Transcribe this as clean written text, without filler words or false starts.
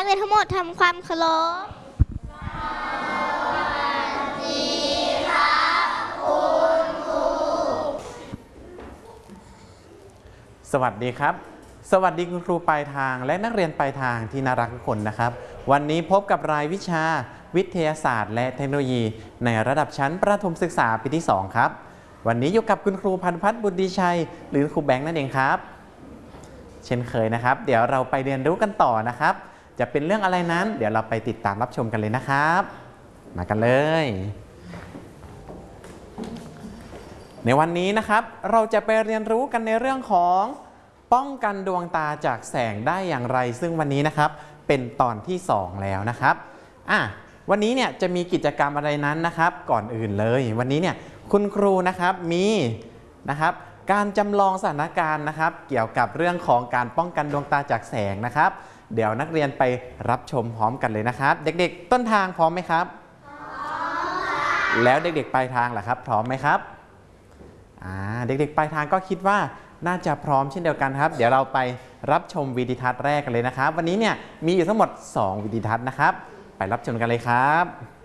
กเรียนทั้งหมดทำความเคารพสวัสดีครับสวัสดีคุณครูปลายทางและนักเรียนปลายทางที่น่ารักทุกคนนะครับวันนี้พบกับรายวิชาวิทยาศาสตร์และเทคโนโลยีในระดับชั้นประถมศึกษาปีที่2ครับวันนี้อยู่กับคุณครูพันพัฒน์บุตรดีชัยหรือครูแบงค์นั่นเองครับเช่นเคยนะครับเดี๋ยวเราไปเรียนรู้กันต่อนะครับจะเป็นเรื่องอะไรนั้นเดี๋ยวเราไปติดตามรับชมกันเลยนะครับมากันเลยในวันนี้นะครับเราจะไปเรียนรู้กันในเรื่องของป้องกันดวงตาจากแสงได้อย่างไรซึ่งวันนี้นะครับเป็นตอนที่2แล้วนะครับวันนี้เนี่ยจะมีกิจกรรมอะไรนั้นนะครับก่อนอื่นเลยวันนี้เนี่ยคุณครูนะครับมีนะครับการจำลองสถานการณ์นะครับเกี่ยวกับเรื่องของการป้องกันดวงตาจากแสงนะครับเดี๋ยวนักเรียนไปรับชมพร้อมกันเลยนะครับเด็กๆต้นทางพร้อมไหมครับพร้อมค่ะแล้วเด็กๆปลายทางล่ะครับพร้อมไหมครับเด็กๆปลายทางก็คิดว่าน่าจะพร้อมเช่นเดียวกันครับเดี๋ยวเราไปรับชมวิดีทัศน์แรกกันเลยนะครับวันนี้เนี่ยมีอยู่ทั้งหมด2วิดีทัศน์นะครับไปรับชมกันเลยครับ